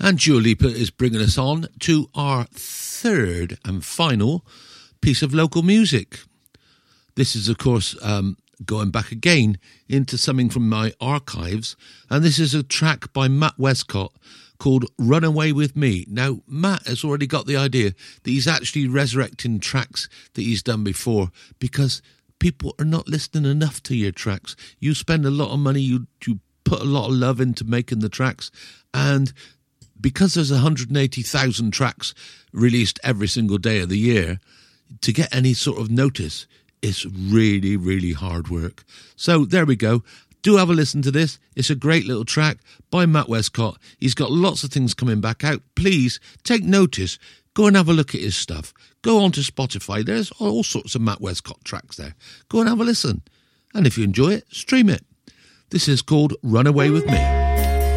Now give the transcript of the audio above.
And Dua Lipa is bringing us on to our third and final piece of local music. This is, of course, going back again into something from my archives, and this is a track by Matt Westcott called Run Away With Me. Now, Matt has already got the idea that he's actually resurrecting tracks that he's done before because people are not listening enough to your tracks. You spend a lot of money, you put a lot of love into making the tracks, and because there's 180,000 tracks released every single day of the year, to get any sort of notice, it's really, really hard work. So there we go. Do have a listen to this. It's a great little track by Matt Westcott. He's got lots of things coming back out. Please take notice. Go and have a look at his stuff. Go on to Spotify. There's all sorts of Matt Westcott tracks there. Go and have a listen. And if you enjoy it, stream it. This is called Run Away With Me.